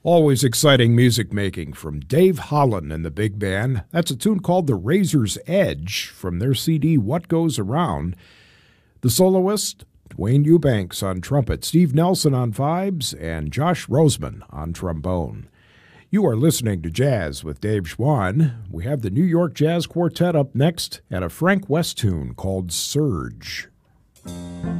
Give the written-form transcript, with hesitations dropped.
Always exciting music making from Dave Holland and the Big Band. That's a tune called The Razor's Edge from their CD What Goes Around. The soloist, Dwayne Eubanks on trumpet, Steve Nelson on vibes, and Josh Roseman on trombone. You are listening to Jazz with Dave Schwann. We have the New York Jazz Quartet up next and a Frank West tune called Surge.